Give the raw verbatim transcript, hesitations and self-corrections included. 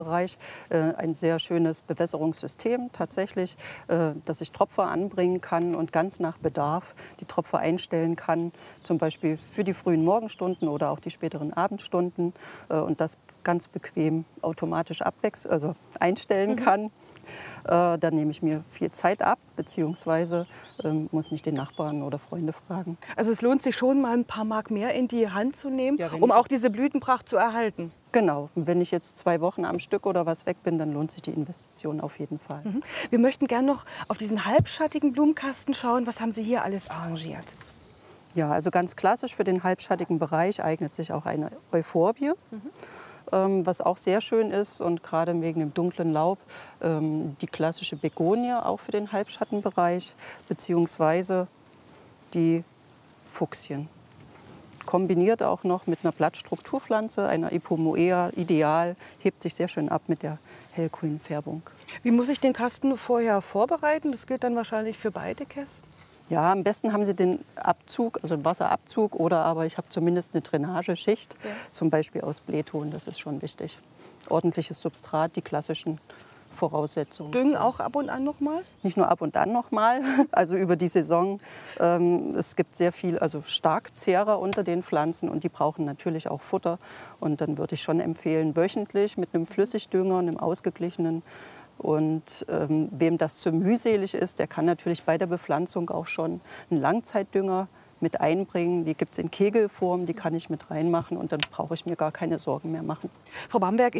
Bereich äh, ein sehr schönes Bewässerungssystem tatsächlich, äh, dass ich Tropfer anbringen kann und ganz nach Bedarf die Tropfer einstellen kann, zum Beispiel für die frühen Morgenstunden oder auch die späteren Abendstunden äh, und das ganz bequem automatisch abwechs also einstellen Mhm. kann. Äh, dann nehme ich mir viel Zeit ab, beziehungsweise ähm, muss nicht den Nachbarn oder Freunde fragen. Also es lohnt sich schon, mal ein paar Mark mehr in die Hand zu nehmen, Ja, wenn um ich auch jetzt- diese Blütenpracht zu erhalten. Genau, und wenn ich jetzt zwei Wochen am Stück oder was weg bin, dann lohnt sich die Investition auf jeden Fall. Mhm. Wir möchten gerne noch auf diesen halbschattigen Blumenkasten schauen. Was haben Sie hier alles arrangiert? Ja, also ganz klassisch für den halbschattigen Bereich eignet sich auch eine Euphorbie, ähm, was auch sehr schön ist und gerade wegen dem dunklen Laub ähm, die klassische Begonie auch für den Halbschattenbereich, beziehungsweise die Fuchsien. Kombiniert auch noch mit einer Blattstrukturpflanze, einer Ipomoea, ideal, hebt sich sehr schön ab mit der hellgrünen Färbung. Wie muss ich den Kasten vorher vorbereiten? Das gilt dann wahrscheinlich für beide Kästen. Ja, am besten haben Sie den Abzug, also den Wasserabzug, oder aber ich habe zumindest eine Drainageschicht, Ja. zum Beispiel aus Blähton, das ist schon wichtig. Ordentliches Substrat, die klassischen Voraussetzungen. Düngen auch ab und an noch mal? Nicht nur ab und an noch mal, also über die Saison. Ähm, es gibt sehr viel, also Starkzehrer unter den Pflanzen und die brauchen natürlich auch Futter. Und dann würde ich schon empfehlen, wöchentlich mit einem Flüssigdünger, einem ausgeglichenen. Und ähm, wem das zu mühselig ist, der kann natürlich bei der Bepflanzung auch schon einen Langzeitdünger mit einbringen. Die gibt es in Kegelform, die kann ich mit reinmachen und dann brauche ich mir gar keine Sorgen mehr machen. Frau Bamberg,